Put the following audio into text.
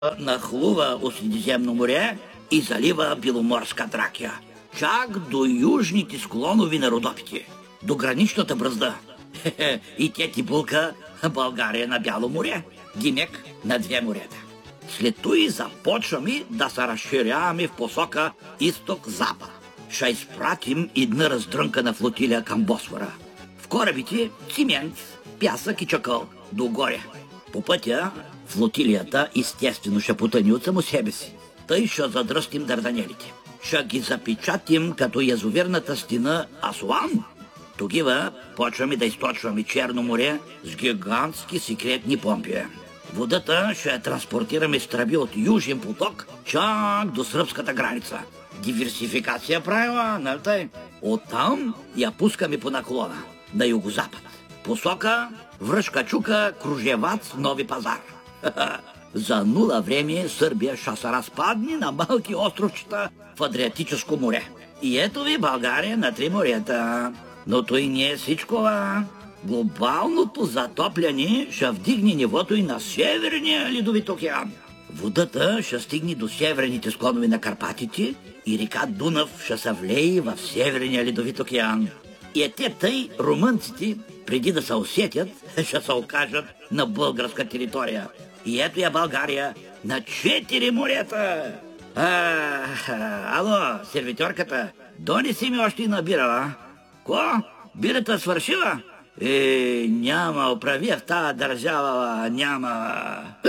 нахлува от Средиземно море и залива Беломорска Тракия. Чак до южните склонови на Родопите, до граничната бръзда. И те ти булка България на Бяло море, Димек на две морета. След това започваме да се разширяваме в посока изток-запад. Ще изпратим една раздрънкана флотилия към Босфора. В корабите цимент, пясък и чакъл догоре. По пътя флотилията естествено ще потъни от само себе си. Тъй ще задръстим Дарданелите. Ще ги запечатим като язовирната стена Асуан. Тогава почваме да източваме Черно море с гигантски секретни помпи. Водата ще я транспортираме с тръби от Южен поток чак до сръбската граница. Диверсификация правила, нали тъй? Оттам я пускаме по наклона, на югозапад. Посока Връшка чука, Кружевац, Нови пазар. За нула време Сърбия ще се разпадне на малки островчета в Адриатическо море. И ето ви България на три морета. Но той не е всичко, глобалното затопляне ще вдигне нивото и на Северния ледовит океан. Водата ще стигне до северните склонове на Карпатите и река Дунав ще се влее в Северния ледовит океан. И те тъй румънците, преди да се усетят, ще се окажат на българска територия. И ето я България на 4 морета. Ало, сервиторката, донеси ми още една бира, Ко? Бирата свършила? Няма, оправя в тази държава, няма.